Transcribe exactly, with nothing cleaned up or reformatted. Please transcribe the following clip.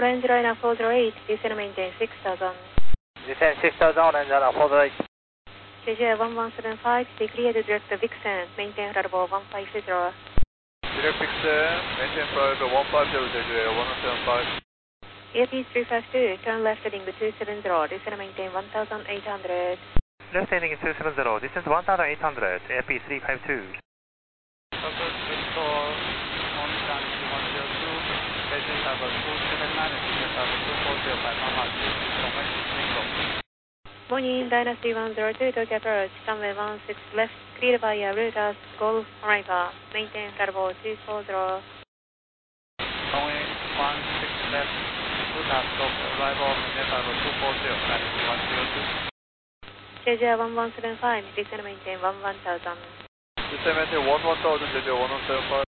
Orange Line four zero eight, descend maintain six thousand. Descend six thousand, Orange Line four zero eight. J J one one seven five, stay clear to direct the Vixen, maintain flight level one five zero. Direct Vixen, maintain flight level one five zero, J J one one seven five. Airpiece three five two, turn left heading to two seven zero, descend maintain one thousand eight hundred. Left heading two seven zero, distance one thousand eight hundred, Airpiece three five two. Circle Victor, Mountain one zero two, Beijing Tower two seven nine, Beijing Tower two four zero five, Mama two, domestic single. Morning, Dynasty one zero two, Tokyo approach, runway one six left, clear via route as Golf Omega, maintain flight level two four zero. Runway one six left, route as Golf, arrival, maintain flight level two four zero, flight one zero two. J J one one seven five, descend maintain one one thousand. Descend maintain one one thousand, J J one one seven five.